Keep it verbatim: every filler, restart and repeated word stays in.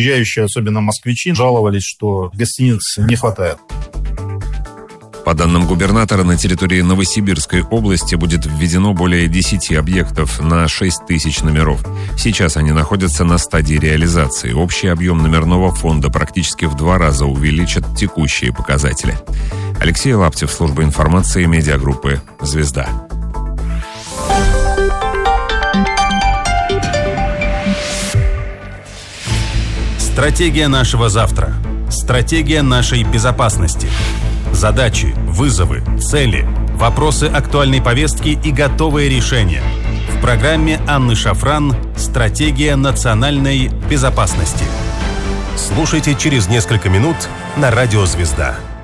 приезжающие, особенно москвичи, жаловались, что гостиниц не хватает. По данным губернатора, на территории Новосибирской области будет введено более десяти объектов на шесть тысяч номеров. Сейчас они находятся на стадии реализации. Общий объем номерного фонда практически в два раза увеличит текущие показатели. Алексей Лаптев, служба информации медиагруппы «Звезда». Стратегия нашего завтра. Стратегия нашей безопасности. Задачи, вызовы, цели, вопросы актуальной повестки и готовые решения. В программе Анны Шафран «Стратегия национальной безопасности». Слушайте через несколько минут на радио «Звезда».